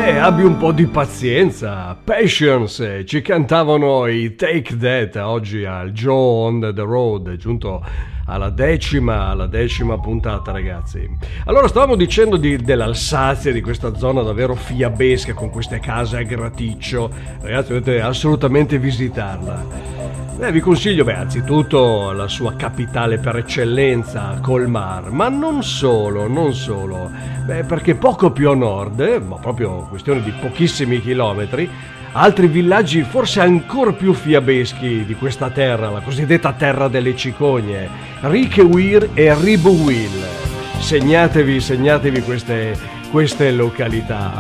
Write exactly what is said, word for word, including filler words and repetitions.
Eh, abbi un po' di pazienza. Patience, ci cantavano i Take That oggi al Joe on the Road, giunto alla decima, alla decima puntata, ragazzi. Allora, stavamo dicendo di, dell'Alsazia, di questa zona davvero fiabesca con queste case a graticcio. Ragazzi, dovete assolutamente visitarla. Eh, vi consiglio, beh, anzitutto la sua capitale per eccellenza, Colmar, ma non solo, non solo, beh, perché poco più a nord, eh, ma proprio questione di pochissimi chilometri, altri villaggi forse ancora più fiabeschi di questa terra, la cosiddetta terra delle cicogne, Riquewir e Ribeauvillé. Segnatevi, segnatevi queste, queste località.